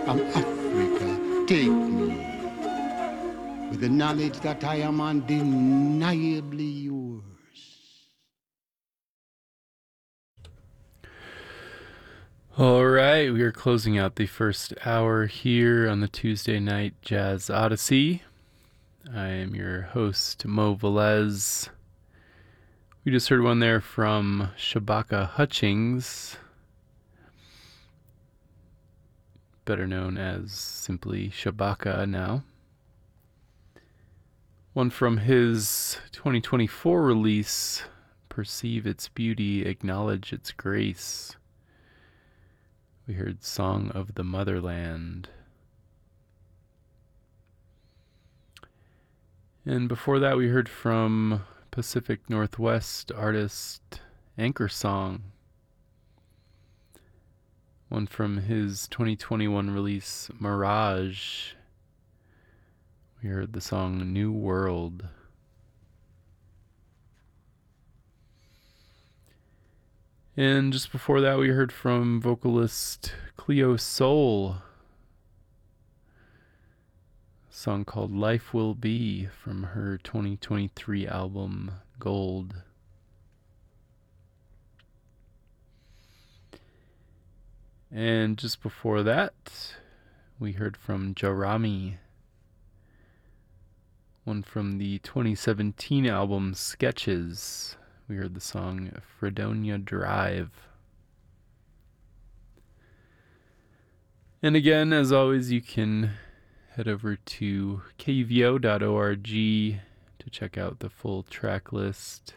I'm Africa, take me with the knowledge that I am undeniably yours. All right, we are closing out the first hour here on the Tuesday Night Jazz Odyssey. I am your host, Mo Velez. We just heard one there from Shabaka Hutchings, better known as simply Shabaka now. One from his 2024 release, Perceive Its Beauty, Acknowledge Its Grace. We heard Song of the Motherland. And before that, we heard from Pacific Northwest artist Anchor Song. One from his 2021 release, Mirage. We heard the song New World. And just before that, we heard from vocalist Cleo Soul. A song called Life Will Be from her 2023 album, Gold. And just before that, we heard from Jarami. One from the 2017 album, Sketches. We heard the song Fredonia Drive. And again, as always, you can head over to kvo.org to check out the full track list.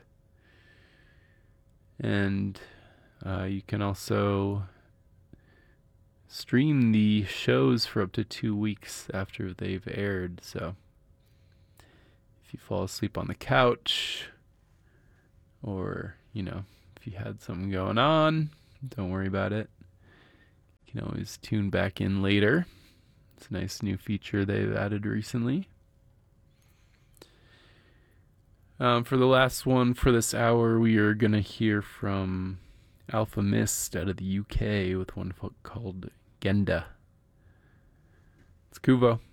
And you can also stream the shows for up to 2 weeks after they've aired. So if you fall asleep on the couch, or, if you had something going on, don't worry about it. You can always tune back in later. It's a nice new feature they've added recently. For the last one for this hour, we are going to hear from Alpha Mist out of the UK with one called Genda. It's Kuvo.